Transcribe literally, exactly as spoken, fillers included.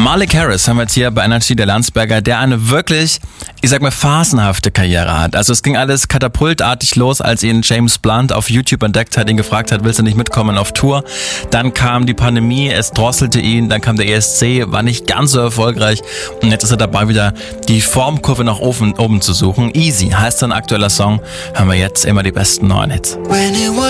Malik Harris haben wir jetzt hier bei Energy, der Landsberger, der eine wirklich, ich sag mal, phasenhafte Karriere hat. Also es ging alles katapultartig los, als ihn James Blunt auf YouTube entdeckt hat, ihn gefragt hat, willst du nicht mitkommen auf Tour? Dann kam die Pandemie, es drosselte ihn, dann kam der E S C, war nicht ganz so erfolgreich und jetzt ist er dabei, wieder die Formkurve nach oben, oben zu suchen. Easy heißt sein aktueller Song, hören wir jetzt immer die besten neuen Hits. When it was